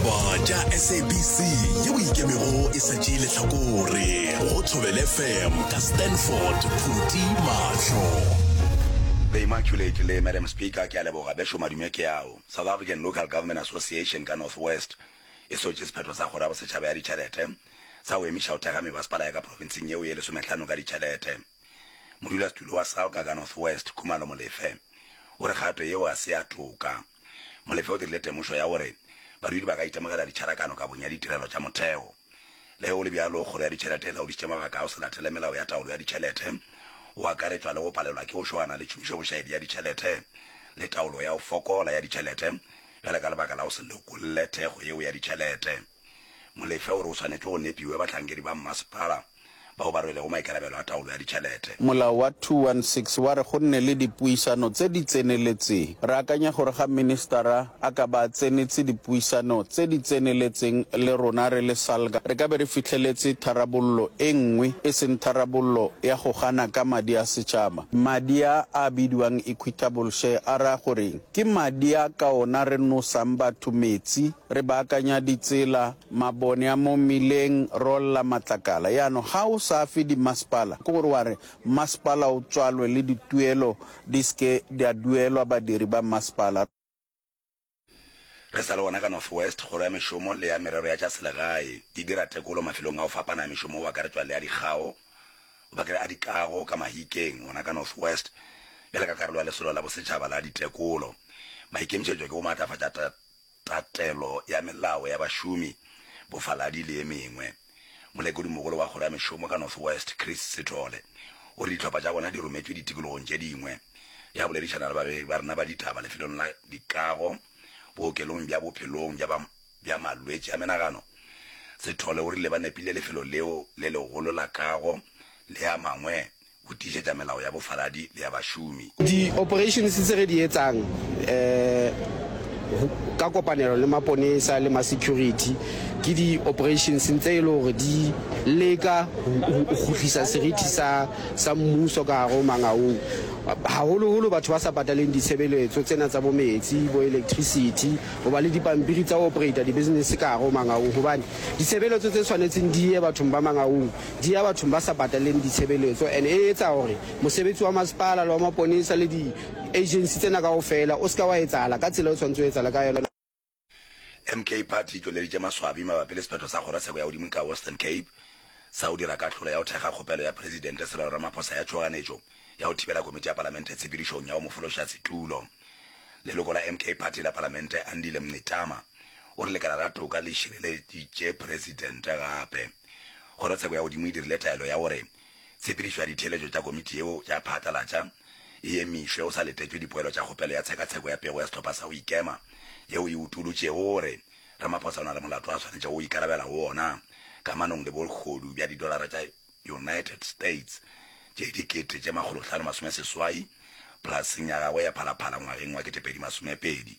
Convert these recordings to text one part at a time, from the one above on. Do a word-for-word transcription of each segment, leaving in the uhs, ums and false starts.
ditaba tša S A B C yeo ikemego e satšile tlhakore go Thobela F M ka Stanford Phuti Mahlo. The Immaculate le Madam Speaker ke a leboga besho madume ke ao. South African Local Government Association ka Northwest e so tšwe sephetho sa gore ba setšhaba ya ditšhelete sa o emiša o thega mebasepala ya ka provinseng yeo ye lesomehlano ka ditšhelete. Modulasetulo wa SALGA ka Northwest Khumalo Molefe o re kgato yeo a se a toka. Molefe o dirile temošo ya gore badudi ba ka itemogela ditšharakano ka bonya ditirelo tša motheo le o le bjalo kgolo ya ditšhelete la o ditše mabaka o se latele melao ya taolo ya ditšhelete o akaretswa le go palelwa ke go šoana le tšhomišo bošaedi ya ditšhelete le taolo ya go fokola ya ditšhelete bjale ka lebaka la go se lekolle thego yeo ya ditšhelete. Molefe o re o tshwanetse go nepiwe batlhankedi ba mmasepala bao ba rwele go maikarabelo a taolo ya ditšhelete. Molao wa two sixteen wa re go nne le dipuisano tse di tseneletseng. Re akanya gore ga ministera a ka ba tsenetse dipuisano tse di tseneletseng le rona re le SALGA re ka be re fitlheletse tharabollo e nngwe e seng tharabollo ya go gana ka madi a setšhaba. Madi a a bidiwang equitable share a ra gore ke madi a ka ona re nosang batho metsi re baakanya ditsela mabone a mo mmileng rolla matlakala yaanong ga o sa fi di masepala ko gore wa re masepala o tswalwe le dituelo di ske di a duelwa badiri ba masepala. Re sa le bona ka Northwest gore ya mešomo le ya merero ya tša selegae di dira tekolo mafelong a go fapana ya mešomo wa akaretswa le ya dikgao ba kry a dikago ka mahikeng gona ka Northwest bjale ka karolo ya lesolo la bosetšhaba la ditekolo maikemišetšo ke go maatlafatša tatelo ya melao ya bašomi bofaladi le e mengwe. Molekodi mogolo wa kgoro ya mešomo ka Northwest Chris Sithole o re ditlhopha tša bona di rometswe ditikologong tše dingwe ya boledišana le babedi ba rena ba ditaba lefelong la dikago bookelong bja bophelong bja malwetši a menagano. Sithole o rile ba nepile lefelo leo le legolo la kago le ya mangwe go tiišetša melao ya bofaladi le ya bašomi. Di-operations tse re di etsang um ka kopanelo le maponesa le ma-security ke di-operations tse e le gore di leka go tlisa seriti sa mmuso ka gare go mangaong haholoholo batho ba sa pataleng ditshebeletso tsena tsa bo metsi bo electricity go ba le dipampiri tsa operator di-business ka gare go mangaong gobane ditshebeletso tse tshwanetseng di ye bathong ba mangaong di ya bathong ba sa pataleng ditshebeletso and e etsa gore mosebetsi wa masepala le wa maponesa le di-agency tsena ka go fela o se ka wa etsala ka tsela o tshwanetse o etsala ka yona. M K Party tšweleditše maswabi mabapi le sephetho sa kgorotsheko ya godimo ka Western Cape sa o dira katlholo ya go thekga kgopelo ya presidente Cyril Ramaphosa ya tšhoganetšo ya go thibela komiti ya palamente tshepedišong ya go mofološa setulo. Leloko la M K Party la palamente Andile Mnetama o re lekala la toka le šireleditše presidente gape. Kgorotsheko ya godimo e dirile taelo ya gore tshepedišo ya ditheeletšo tša komiti yeo tša phatlalatša e emišwe o sa letetšwe dipoelo tša kgopelo ya tshekatsheko ya pego ya setlhopha sa go ikema yeo e utolotše gore Ramaphosa o na le molato a tshwanetše go ikarabela go ona kamanong le bogodu bja didolara tša United States tše dikete tše magolohlano masome seswai plaseng ya gagwe ya phalaphala ngwageng wa ketepedi masomepedi.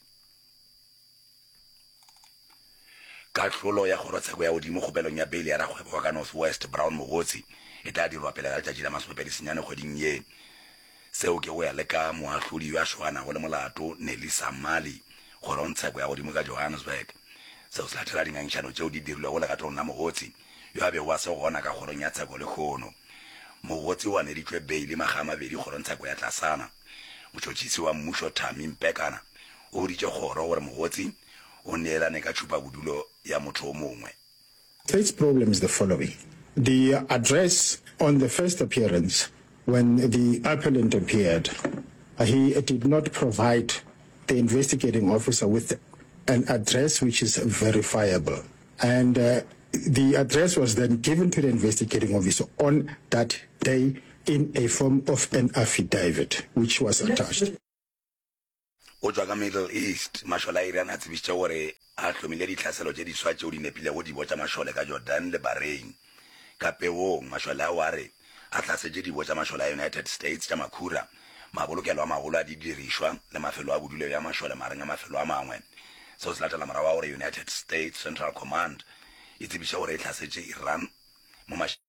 Katlholo ya kgorotsheko ya godimo kgopelong ya beile ya rakgwebo wa ka Northwest Brown Mogotsi e tla dirwa pele ka letšatši la masomepedi senyane kgweding ye. Seo ke go ya le ka moahlodi yo a šoganago le molato Nelisa Mali kgorotsheko ya godimo ka Johannesburg. Seo se latela dingangišano tšeo di dirilwe go le ka tona Mogotsi yo a bego a se gona ka kgorong ya tsheko le kgono. Mogotsi o aneditšwe beile maga a mabedi kgorotsheko ya Tlasana. Motšhotšhisi wa mmušo Thami Mpekana o boditše kgoro gore Mogotsi o neelane ka tšhupa bodulo ya motho o mongwe. State's problem is the following. The address on the first appearance, when the appellant appeared, he did not provide the investigating officer with an address which is verifiable. And uh, the address was then given to the investigating officer on that day in a form of an affidavit, which was attached. O tswa ka Middle East, mashola a Iran a tsebišitše gore a hlomile ditlhaselo tše diswa tšeo di nepilego dibo tša mašole ka Jordan le Bahrain. Ka peong mashola a wa re a hlasetše dibo tša mašole a United States tša makhura mabolokelo a magolo a didirišwa le mafelo a bodulo ya mašole mareng a mafelo a mangwe. Seo se latela morago wa gore United States Central Command e tsebiša gore e hlasetše Iran mo maš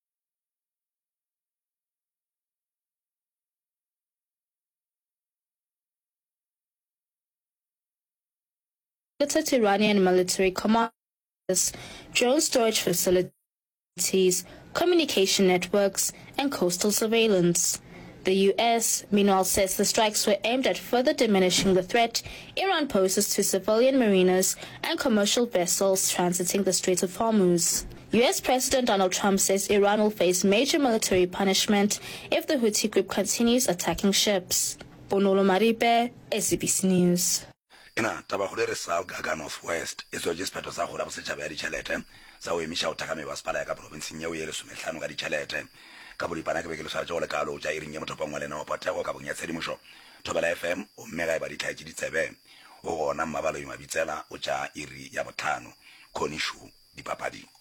The Iranian military command drone storage facilities, communication networks, and coastal surveillance. The U S, meanwhile, says the strikes were aimed at further diminishing the threat Iran poses to civilian mariners and commercial vessels transiting the Strait of Hormuz. U S President Donald Trump says Iran will face major military punishment if the Houthi group continues attacking ships. Bonolo Maribe, S B C News. Ina taba go re South Gaga North West iso je sephetho sa go la bosetšhaba ya ditšhelete sa o emisha o takame wa spala ya ka provinceng ya o yele somehlano ka ditšhelete ka bolipana ke be ke le sa tšo le kalo ja iring ya motho pangwa lena o patego ka bonya tshedimošo Thobela F M o mmega e ba ditlhaetši ditsebe o gona mmabalo yo mabitsela o ja iri ya botlhano Khonishu dipapadi.